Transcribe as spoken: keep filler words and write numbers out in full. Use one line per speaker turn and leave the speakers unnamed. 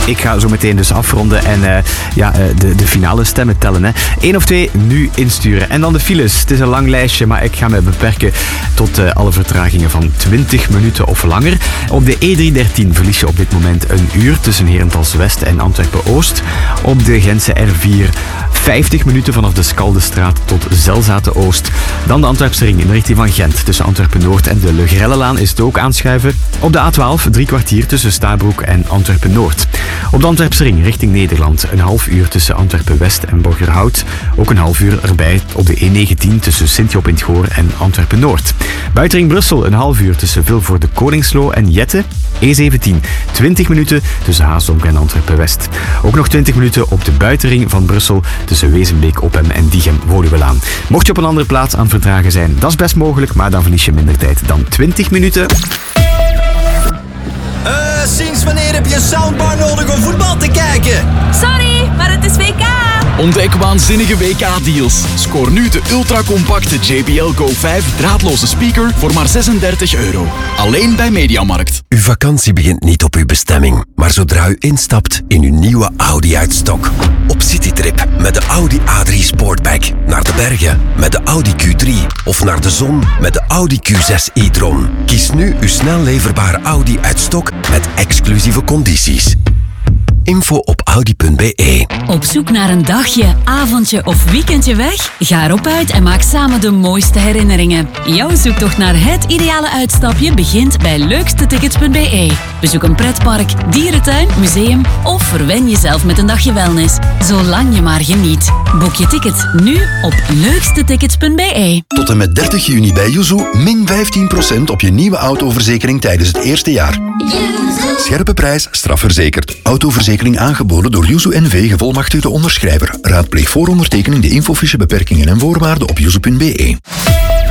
Ik ga zo meteen dus afronden en uh, ja, uh, de, de finale stemmen tellen. Hè. Eén of twee nu insturen. En dan de files. Het is een lang lijstje, maar ik ga me beperken tot uh, alle vertragingen van twintig minuten of langer. Op de E driehonderddertien verlies je op dit moment een uur tussen Herentals West en Antwerpen-Oost. Op de Gentse R vier vijftig minuten vanaf de Skaldestraat tot Zelzaten-Oost. Dan de Antwerpse ring in de richting van Gent. Tussen Antwerpen-Noord en de Le Grellelaan is het ook aanschuiven. Op de A twaalf drie kwartier tussen Stabroek en Antwerpen-Noord. Op de Antwerpse ring richting Nederland een half uur tussen Antwerpen-West en Borgerhout. Ook een half uur erbij op de E negentien tussen Sint-Job in het Goor en Antwerpen-Noord. Buitenring Brussel een half uur tussen Vilvoorde Koningslo en Jette. E zeventien twintig minuten tussen Haasdonk en Antwerpen-West. Ook nog twintig minuten op de buitenring van Brussel tussen Wezenbeek, Oppem en Diegem-Woluwelaan. Mocht je op een andere plaats aan vertragen zijn, dat is best mogelijk, maar dan verlies je minder tijd dan twintig minuten.
Uh, sinds wanneer heb je een soundbar nodig om voetbal te kijken?
Sorry, maar het is W K.
Ontdek waanzinnige W K-deals. Scoor nu de ultracompacte J B L Go vijf draadloze speaker voor maar zesendertig euro. Alleen bij Mediamarkt.
Uw vakantie begint niet op uw bestemming, maar zodra u instapt in uw nieuwe Audi uit stok. Op citytrip met de Audi A drie Sportback. Naar de bergen met de Audi Q drie. Of naar de zon met de Audi Q zes e-tron. Kies nu uw snel leverbare Audi uit stok met exclusieve condities. Info op audi punt b e.
Op zoek naar een dagje, avondje of weekendje weg? Ga erop uit en maak samen de mooiste herinneringen. Jouw zoektocht naar het ideale uitstapje begint bij leukstetickets punt b e. Bezoek een pretpark, dierentuin, museum of verwen jezelf met een dagje wellness. Zolang je maar geniet. Boek je tickets nu op leukstetickets punt b e.
Tot en met dertig juni bij Yuzu min vijftien procent op je nieuwe autoverzekering tijdens het eerste jaar. Scherpe prijs, strafverzekerd. Autoverzekering aangeboden door Yuzu N V, gevolmachtigde onderschrijver. Raadpleeg voor ondertekening de infofiche, beperkingen en voorwaarden op yuzu punt b e.